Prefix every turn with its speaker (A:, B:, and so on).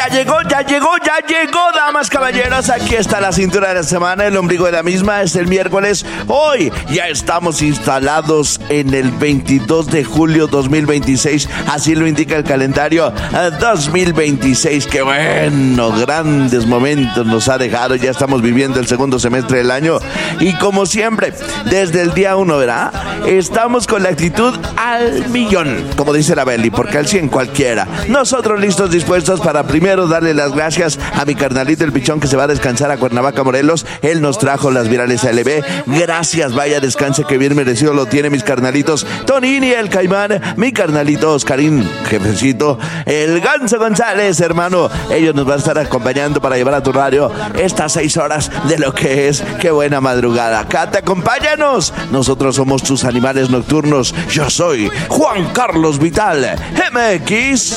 A: Ya llegó, damas, caballeros. Aquí está la cintura de la semana, el ombligo de la misma. Es el miércoles. Hoy ya estamos instalados en el 22 de julio 2026. Así lo indica el calendario 2026. Qué bueno, grandes momentos nos ha dejado. Ya estamos viviendo el segundo semestre del año. Y como siempre, desde el día 1, ¿verdad? Estamos con la actitud al millón, como dice la Beli, porque al 100 cualquiera. Nosotros listos, dispuestos para primero darle las gracias a mi carnalito el Pichón, que se va a descansar a Cuernavaca, Morelos. Él nos trajo las virales ALB. Gracias, vaya descanse que bien merecido lo tiene, mis carnalitos Tonini, el Caimán, mi carnalito Oscarín, jefecito, el Ganso González, hermano. Ellos nos van a estar acompañando para llevar a tu radio estas 6 horas de lo que es. Qué buena madrugada. Cata, acompáñanos. Nosotros somos tus animales nocturnos. Yo soy Juan Carlos Vital, MX.